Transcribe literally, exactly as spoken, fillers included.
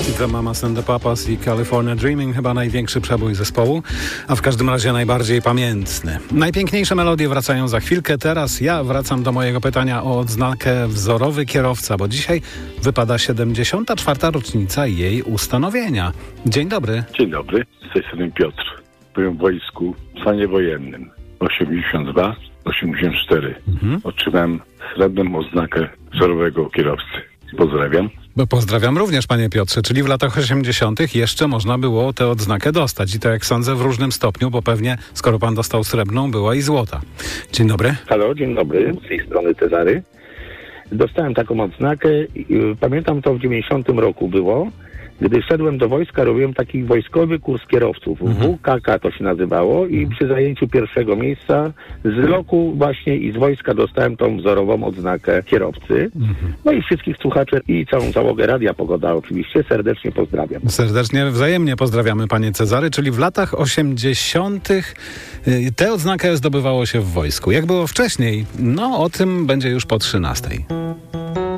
The Mamas and the Papas i California Dreaming, chyba największy przebój zespołu, a w każdym razie najbardziej pamiętny. Najpiękniejsze melodie wracają za chwilkę. Teraz ja wracam do mojego pytania o odznakę wzorowy kierowca, bo dzisiaj wypada siedemdziesiąta czwarta rocznica jej ustanowienia. Dzień dobry. Dzień dobry, z tej strony Piotr. Byłem w wojsku w stanie wojennym. osiemdziesiąt dwa osiemdziesiąt cztery. Mhm. Otrzymałem srebrną oznakę wzorowego kierowcy. Pozdrawiam. Bo pozdrawiam również, panie Piotrze, czyli w latach osiemdziesiątych jeszcze można było tę odznakę dostać i to, jak sądzę, w różnym stopniu, bo pewnie, skoro pan dostał srebrną, była i złota. Dzień dobry. Halo, dzień dobry, z tej strony Cezary. Dostałem taką odznakę, pamiętam to w dziewięćdziesiątym roku było, gdy szedłem do wojska, robiłem taki wojskowy kurs kierowców, mhm. W K K to się nazywało i przy zajęciu pierwszego miejsca z roku właśnie i z wojska dostałem tą wzorową odznakę kierowcy. Mhm. No i wszystkich słuchaczy i całą załogę Radia Pogoda oczywiście serdecznie pozdrawiam. Serdecznie, wzajemnie pozdrawiamy, panie Cezary, czyli w latach osiemdziesiątych tę odznakę zdobywało się w wojsku. Jak było wcześniej? No o tym będzie już po trzynastej.